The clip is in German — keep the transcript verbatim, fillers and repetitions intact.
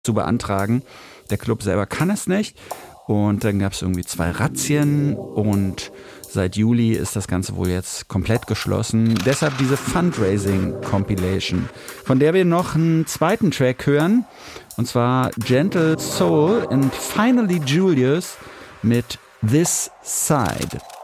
zu beantragen. Der Club selber kann es nicht. Und dann gab es irgendwie zwei Razzien und seit Juli ist das Ganze wohl jetzt komplett geschlossen. Deshalb diese Fundraising-Compilation, von der wir noch einen zweiten Track hören. Und zwar Gentle Soul und Finally Julius mit This Side.